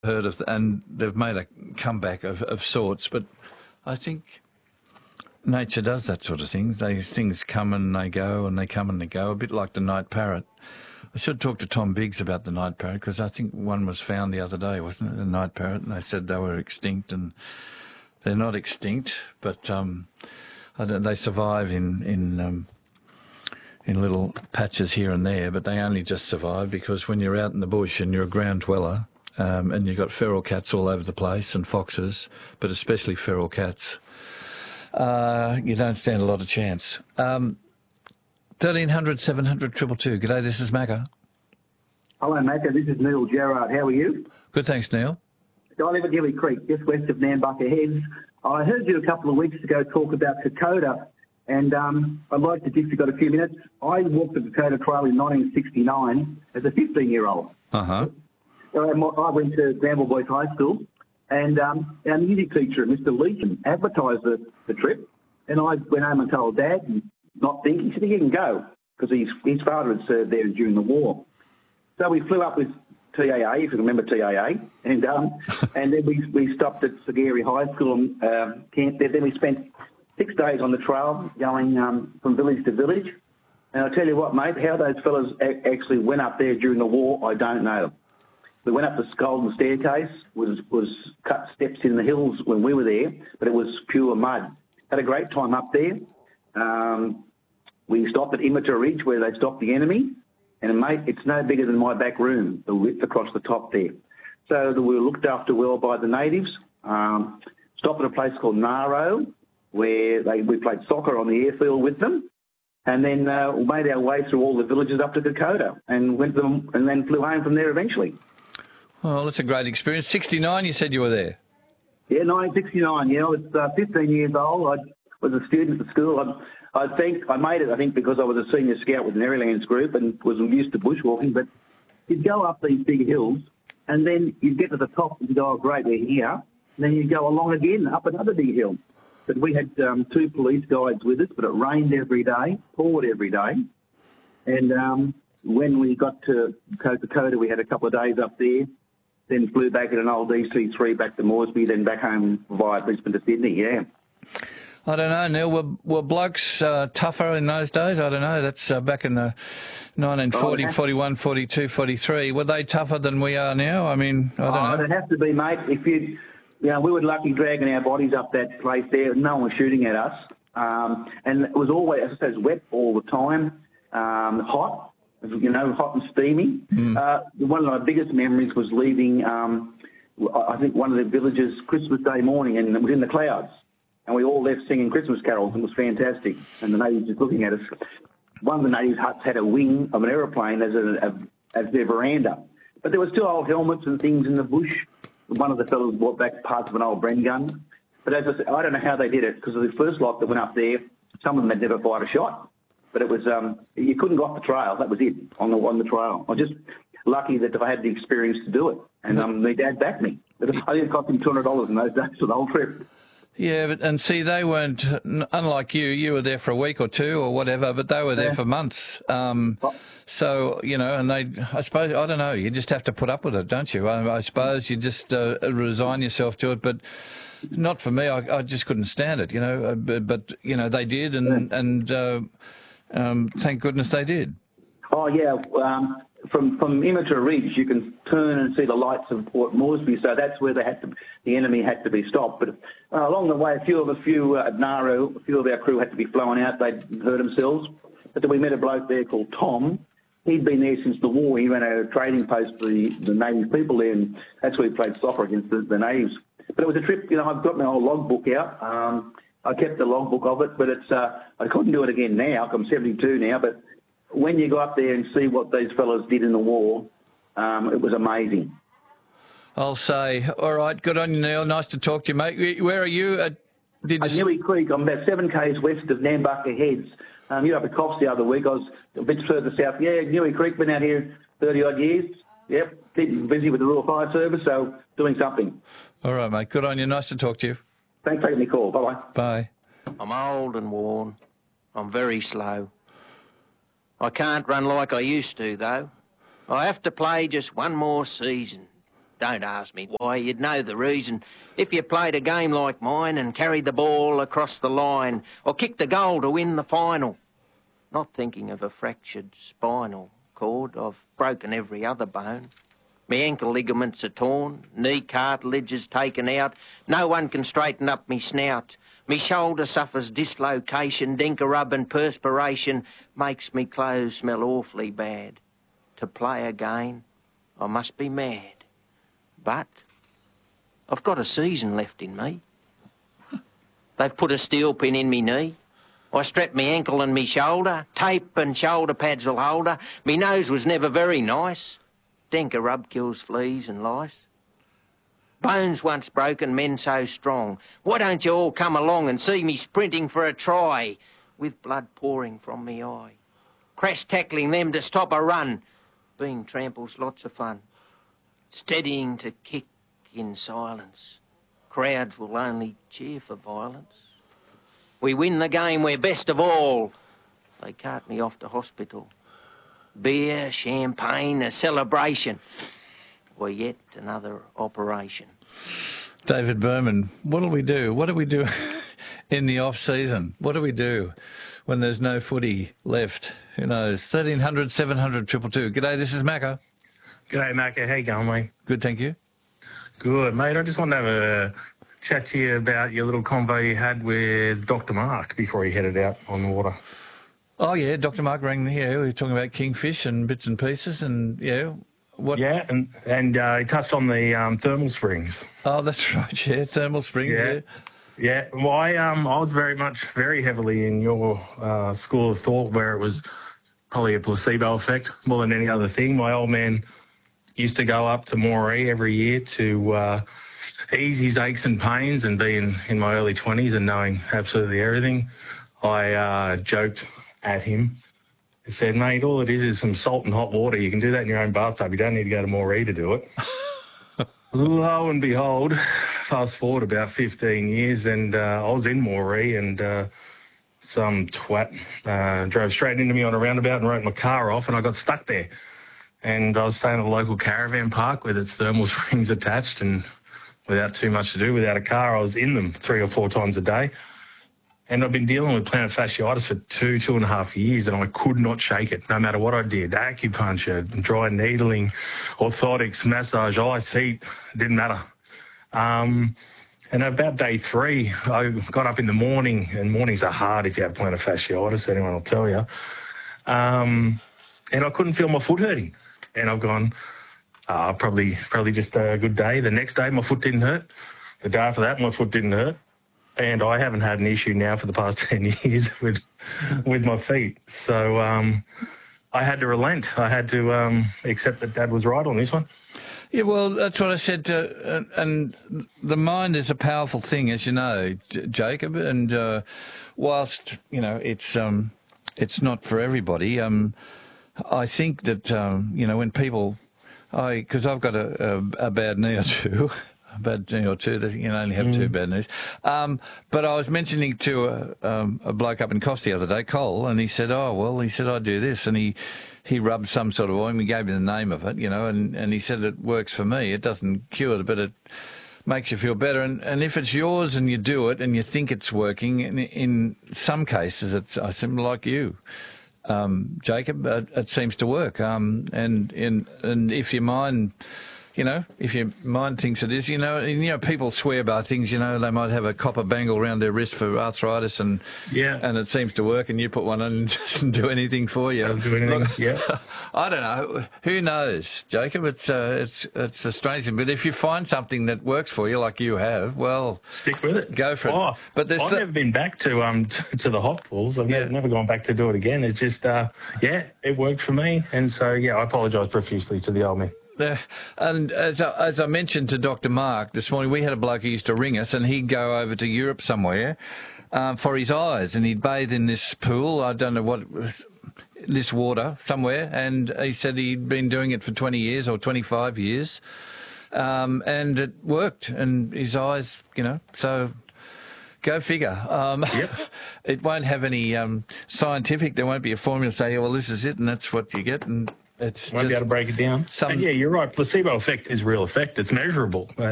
heard of, and they've made a comeback of sorts. But I think nature does that sort of thing. These things come and they go, and they come and they go, a bit like the night parrot. I should talk to Tom Biggs about the night parrot, because I think one was found the other day, wasn't it, the night parrot, and they said they were extinct, and they're not extinct, but they survive in little patches here and there, but they only just survive because when you're out in the bush and you're a ground dweller, and you've got feral cats all over the place and foxes, but especially feral cats, you don't stand a lot of chance. 1300 700 222. G'day, this is Macca. Hello, Macca. This is Neil Gerard. How are you? Good, thanks, Neil. I live at Newey Creek, just west of Nambucca Heads. I heard you a couple of weeks ago talk about Kokoda, and I'd like to, if you've got a few minutes, I walked the Kokoda Trail in 1969 as a 15-year-old. Uh-huh. I went to Granville Boys High School, and our music teacher, Mr. Leakin, advertised the trip, and I went home and told Dad, and not thinking, he said he can go, because his father had served there during the war. So we flew up with TAA, if you remember TAA, and then we stopped at Sagari High School and camped there. Then we spent 6 days on the trail going from village to village. And I'll tell you what, mate, how those fellas actually went up there during the war, I don't know. We went up the Golden Staircase, was cut steps in the hills when we were there, but it was pure mud. Had a great time up there. We stopped at Imita Ridge where they stopped the enemy. And, mate, it's no bigger than my back room, the width across the top there. So we were looked after well by the natives. Stopped at a place called Naro, where we played soccer on the airfield with them. And then we made our way through all the villages up to Kokoda and went to them, and then flew home from there eventually. Well, that's a great experience. 69, you said you were there? Yeah, 1969, yeah. I was 15 years old. I was a student at school. I think I made it, because I was a senior scout with an Airlands group and was used to bushwalking. But you'd go up these big hills, and then you'd get to the top and you'd go, oh, great, we're here. And then you'd go along again up another big hill. But we had 2 police guides with us, but it rained every day, poured every day. And when we got to Kokoda, we had a couple of days up there, then flew back in an old DC-3 back to Moresby, then back home via Brisbane to Sydney, yeah. I don't know, Neil. Were blokes tougher in those days? I don't know. That's back in the 1940, 41, 42, 43. Were they tougher than we are now? I mean, I don't know. It'd have to be, mate. We were lucky dragging our bodies up that place there. No one was shooting at us. And it was always, as I said, wet all the time, hot, hot and steamy. One of my biggest memories was leaving, I think, one of the villages Christmas Day morning, and it was in the clouds. And we all left singing Christmas carols, and it was fantastic. And the natives just looking at us. One of the natives' huts had a wing of an aeroplane as their veranda. But there were still old helmets and things in the bush. One of the fellows brought back parts of an old Bren gun. But as I said, I don't know how they did it, because of the first lot that went up there, some of them had never fired a shot. But it was, you couldn't go off the trail. That was it, on the trail. I was just lucky that I had the experience to do it. And my dad backed me. I think it cost him $200 in those days for the whole trip. Yeah, and see, they weren't, unlike you were there for a week or two or whatever, but they were there for months. So, and I suppose, I don't know, you just have to put up with it, don't you? I suppose you just resign yourself to it, but not for me. I just couldn't stand it, but they did, and thank goodness they did. Oh, yeah. From Imita Ridge, you can turn and see the lights of Port Moresby, so that's where the enemy had to be stopped. But along the way, a few at Naro, a few of our crew had to be flown out. They'd hurt themselves. But then we met a bloke there called Tom. He'd been there since the war. He ran a trading post for the native people there, and that's where he played soccer against the natives. But it was a trip. I've got my old logbook out. I kept the logbook of it, but I couldn't do it again now. I'm 72 now, but when you go up there and see what these fellas did in the war, it was amazing. I'll say, all right, good on you, Neil. Nice to talk to you, mate. Where are you? At Newey Creek. I'm about 7 k's west of Nambucca Heads. You were up at Coffs the other week. I was a bit further south. Yeah, Newey Creek, been out here 30-odd years. Yep, keeping busy with the Royal Fire Service, so doing something. All right, mate. Good on you. Nice to talk to you. Thanks for taking the call. Bye-bye. Bye. I'm old and worn. I'm very slow. I can't run like I used to, though. I have to play just one more season, Don't ask me why, you'd know the reason. If you played a game like mine and carried the ball across the line, or kicked a goal to win the final. Not thinking of a fractured spinal cord, I've broken every other bone. Me ankle ligaments are torn, knee cartilage is taken out, no one can straighten up me snout. Me shoulder suffers dislocation, dinker rub and perspiration, makes me clothes smell awfully bad. To play again, I must be mad. But I've got a season left in me. They've put a steel pin in me knee. I strapped me ankle and me shoulder, tape and shoulder pads will hold her. Me nose was never very nice. Denker rub kills fleas and lice. Bones once broken, men so strong. Why don't you all come along and see me sprinting for a try, with blood pouring from me eye? Crash tackling them to stop a run. Being trample's lots of fun. Steadying to kick in silence. Crowds will only cheer for violence. We win the game, we're best of all. They cart me off to hospital. Beer, champagne, a celebration. Or yet another operation. David Berman, what do we do? What do we do in the off-season? What do we do when there's no footy left? Who knows? 1300 700 222. G'day, this is Macca. G'day, Macca. How you going, mate? Good, thank you. Good, mate. I just wanted to have a chat to you about your little convo you had with Dr. Mark before he headed out on the water. Oh, yeah, Dr. Mark rang here. We were talking about kingfish and bits and pieces and, yeah. What? Yeah, and he touched on the thermal springs. Oh, that's right, yeah, thermal springs, yeah. Yeah, well, I was very heavily in your school of thought where it was probably a placebo effect more than any other thing. My old man used to go up to Moree every year to ease his aches and pains, and being in my early 20s and knowing absolutely everything, I joked at him. I said, mate, all it is some salt and hot water. You can do that in your own bathtub. You don't need to go to Moree to do it. Lo and behold, fast forward about 15 years, and I was in Moree, and some twat drove straight into me on a roundabout and wrote my car off, and I got stuck there. And I was staying at a local caravan park with its thermal springs attached, and without too much to do, without a car, I was in them 3 or 4 times a day. And I've been dealing with plantar fasciitis for 2.5 years, and I could not shake it, no matter what I did. Acupuncture, dry needling, orthotics, massage, ice, heat, didn't matter. And about day 3, I got up in the morning, and mornings are hard if you have plantar fasciitis, anyone will tell you. And I couldn't feel my foot hurting. And I've gone, probably just a good day. The next day, my foot didn't hurt. The day after that, my foot didn't hurt. And I haven't had an issue now for the past 10 years with my feet. So I had to relent. I had to accept that Dad was right on this one. Yeah, well, that's what I said. And the mind is a powerful thing, as you know, Jacob. And whilst, it's not for everybody, I think that, when people... Because I've got a bad knee or two... A bad knee or two. You can only have 2 bad knees. But I was mentioning to a bloke up in Coffs the other day, Cole, and he said, I do this. And he rubbed some sort of ointment, gave me the name of it, and he said it works for me. It doesn't cure it, but it makes you feel better. And if it's yours and you do it and you think it's working, in some cases, I seem like you. Jacob, it seems to work. And if your mind... if your mind thinks it is, people swear by things, they might have a copper bangle around their wrist for arthritis and it seems to work, and you put one on and it doesn't do anything for you. Doesn't do anything, I don't know. Who knows, Jacob? It's a strange thing. But if you find something that works for you, like you have, well... Stick with it. Go for it. But I've never been back to the hot pools. I've never gone back to do it again. It's just, it worked for me. And so, I apologise profusely to the old man. And as I mentioned to Dr. Mark this morning, we had a bloke who used to ring us, and he'd go over to Europe somewhere for his eyes, and he'd bathe in this pool. I don't know what, this water somewhere, and he said he'd been doing it for 20 years or 25 years, and it worked, and his eyes, so... Go figure. It won't have any scientific. There won't be a formula say, well, this is it, and that's what you get, and It's Won't be able to break it down. And yeah, you're right. Placebo effect is real effect. It's measurable.